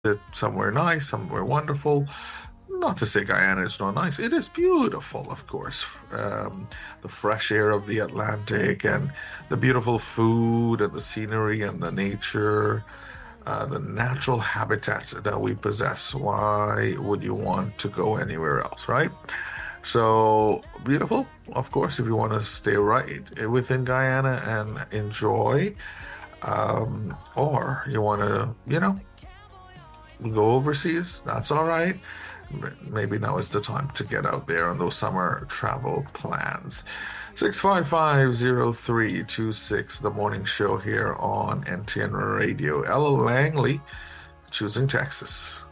somewhere nice, somewhere wonderful. Not to say Guyana is not nice. It is beautiful, of course. The fresh air of the Atlantic and the beautiful food and the scenery and the nature, the natural habitats that we possess. Why would you want to go anywhere else, right? So beautiful, of course, if you want to stay right within Guyana and enjoy, or you want to, go overseas, that's all right. Maybe now is the time to get out there on those summer travel plans. 6550326, the morning show here on NTN Radio. Ella Langley, choosing Texas.